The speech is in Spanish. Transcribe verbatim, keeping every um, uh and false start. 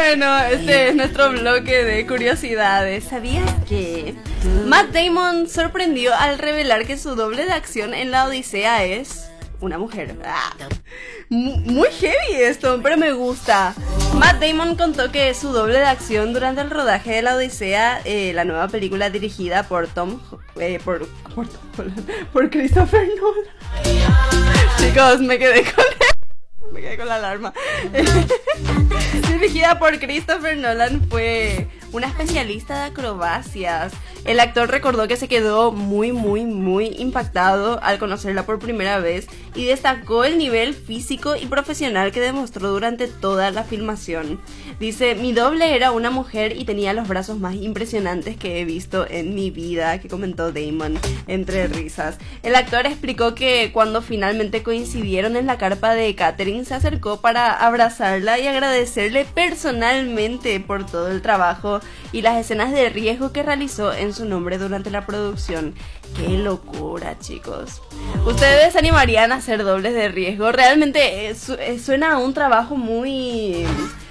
Bueno, este es nuestro bloque de curiosidades. ¿Sabías que Matt Damon sorprendió al revelar que su doble de acción en la Odisea es una mujer? Ah, muy heavy esto, pero me gusta. Matt Damon contó que su doble de acción durante el rodaje de la Odisea, eh, la nueva película dirigida por Tom, eh, por, por, por Christopher Nolan. Chicos, me quedé con me quedé con la alarma. Dirigida por Christopher Nolan, fue una especialista de acrobacias. El actor recordó que se quedó muy, muy, muy impactado al conocerla por primera vez y destacó el nivel físico y profesional que demostró durante toda la filmación. Dice, mi doble era una mujer y tenía los brazos más impresionantes que he visto en mi vida, que comentó Damon entre risas. El actor explicó que cuando finalmente coincidieron en la carpa de Catherine, se acercó para abrazarla y agradecerle personalmente por todo el trabajo y las escenas de riesgo que realizó en su nombre durante la producción. ¡Qué locura, chicos! ¿Ustedes se animarían a hacer dobles de riesgo? Realmente eh, su- eh, suena a un trabajo muy